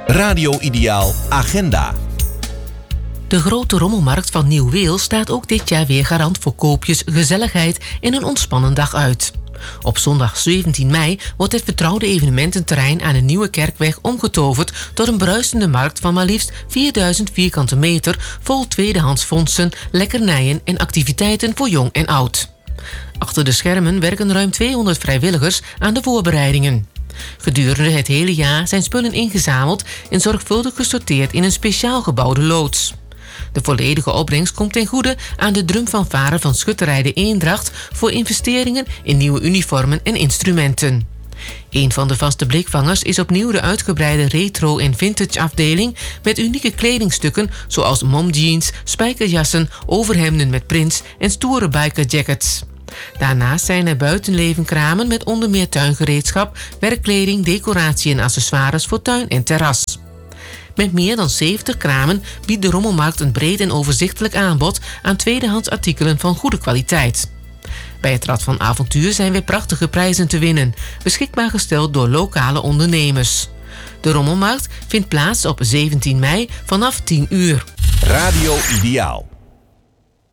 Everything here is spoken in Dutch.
Radio Ideaal Agenda. De grote rommelmarkt van Nieuw-Weel staat ook dit jaar weer garant voor koopjes, gezelligheid en een ontspannen dag uit. Op zondag 17 mei wordt het vertrouwde evenemententerrein aan de Nieuwe Kerkweg omgetoverd tot een bruisende markt van maar liefst 4000 vierkante meter vol tweedehands fondsen, lekkernijen en activiteiten voor jong en oud. Achter de schermen werken ruim 200 vrijwilligers aan de voorbereidingen. Gedurende het hele jaar zijn spullen ingezameld en zorgvuldig gesorteerd in een speciaal gebouwde loods. De volledige opbrengst komt ten goede aan de drumfanfare van Schutterij de Eendracht voor investeringen in nieuwe uniformen en instrumenten. Een van de vaste blikvangers is opnieuw de uitgebreide retro- en vintage afdeling met unieke kledingstukken zoals momjeans, spijkerjassen, overhemden met prints en stoere bikerjackets. Daarnaast zijn er buitenlevenkramen met onder meer tuingereedschap, werkkleding, decoratie en accessoires voor tuin en terras. Met meer dan 70 kramen biedt de rommelmarkt een breed en overzichtelijk aanbod aan tweedehands artikelen van goede kwaliteit. Bij het Rad van Avontuur zijn weer prachtige prijzen te winnen, beschikbaar gesteld door lokale ondernemers. De rommelmarkt vindt plaats op 17 mei vanaf 10 uur. Radio Ideaal.